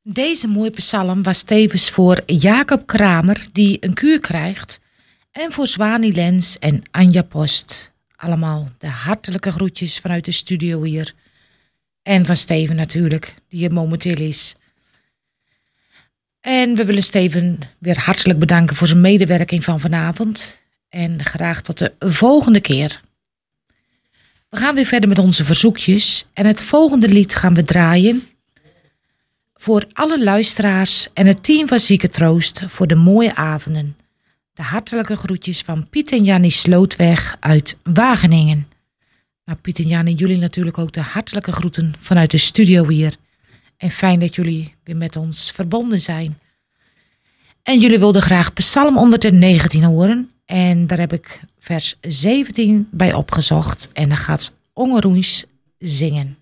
Deze mooie psalm was tevens voor Jacob Kramer, die een kuur krijgt. En voor Zwani Lens en Anja Post. Allemaal de hartelijke groetjes vanuit de studio hier. En van Steven natuurlijk, die er momenteel is. En we willen Steven weer hartelijk bedanken voor zijn medewerking van vanavond. En graag tot de volgende keer. We gaan weer verder met onze verzoekjes. En het volgende lied gaan we draaien voor alle luisteraars en het team van Ziekentroost voor de mooie avonden. De hartelijke groetjes van Piet en Jannie Slootweg uit Wageningen. Nou, Piet en Jannie, jullie natuurlijk ook de hartelijke groeten vanuit de studio hier. En fijn dat jullie weer met ons verbonden zijn. En jullie wilden graag Psalm 119 horen. En daar heb ik vers 17 bij opgezocht. En dan gaat Ongeroens zingen.